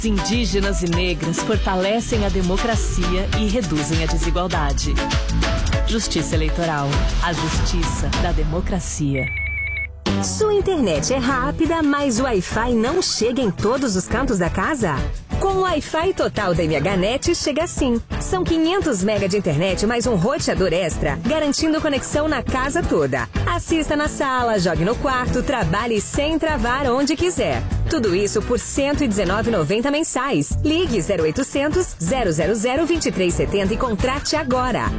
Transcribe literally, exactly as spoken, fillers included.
Indígenas e negras fortalecem a democracia e reduzem a desigualdade. Justiça Eleitoral. A justiça da democracia. Sua internet é rápida, mas o Wi-Fi não chega em todos os cantos da casa? Com o Wi-Fi total da MHNet chega sim. São quinhentos megas de internet mais um roteador extra, garantindo conexão na casa toda. Assista na sala, jogue no quarto, trabalhe sem travar onde quiser. Tudo isso por cento e dezenove reais e noventa centavos mensais. Ligue zero oitocentos, zero zero zero, dois três sete zero e contrate agora.